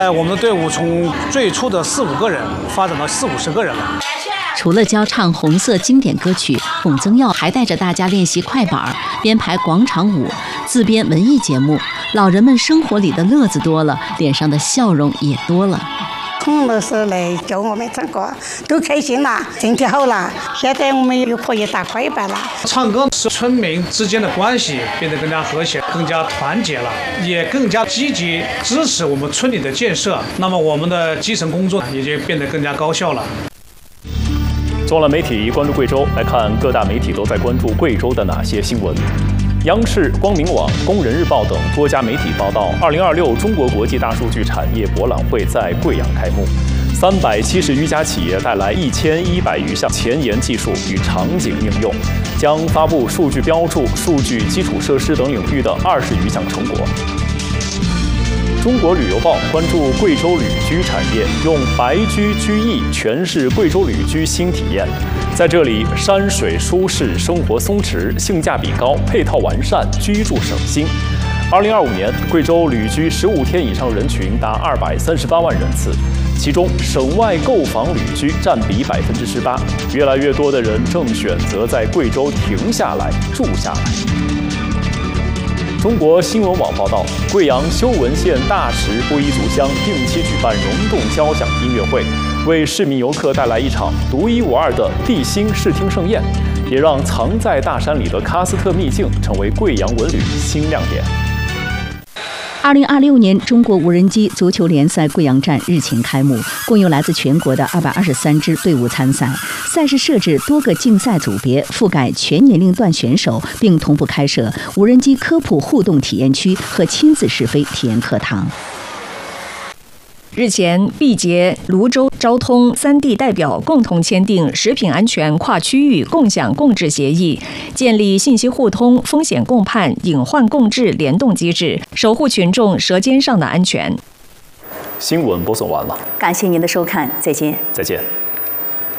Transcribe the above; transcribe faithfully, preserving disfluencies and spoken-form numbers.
呃，我们的队伍从最初的四五个人发展到四五十个人了。 除了教唱红色经典歌曲，龚增耀还带着大家练习快板、编排广场舞、自编文艺节目。老人们生活里的乐子多了，脸上的笑容也多了。 孔老师来教我们唱歌，都开心了，身体好了。现在我们又可以打快板了。 唱歌使村民之间的关系变得更加和谐，更加团结了，也更加积极支持我们村里的建设。那么我们的基层工作也就变得更加高效了。 纵览媒体关注贵州，来看各大媒体都在关注贵州的哪些新闻。央视、光明网、工人日报等多家媒体报道，二零二六中国国际大数据产业博览会在贵阳开幕，三百七十余家企业带来一千一百余项前沿技术与场景应用，将发布数据标注、数据基础设施等领域的二十余项成果。中国旅游报关注贵州旅居产业，用白居居意诠释贵州旅居新体验。在这里，山水舒适，生活松弛，性价比高，配套完善，居住省心。二零二五年，贵州旅居十五天以上人群达二百三十八万人次，其中省外购房旅居占比百分之十八。越来越多的人正选择在贵州停下来住下来。中国新闻网报道，贵阳修文县大石布依族乡定期举办溶洞交响音乐会，为市民游客带来一场独一无二的地心视听盛宴，也让藏在大山里的喀斯特秘境成为贵阳文旅新亮点。 二零二六年中国无人机足球联赛贵阳站日前开幕，共有来自全国的二百二十三支队伍参赛。赛事设置多个竞赛组别，覆盖全年龄段选手，并同步开设无人机科普互动体验区和亲子试飞体验课堂。 日前，毕节、泸州、昭通三地代表共同签订食品安全跨区域共享共治协议，建立信息互通、风险共判、隐患共治联动机制，守护群众舌尖上的安全。 新闻播送完了， 感谢您的收看，再见。 再见。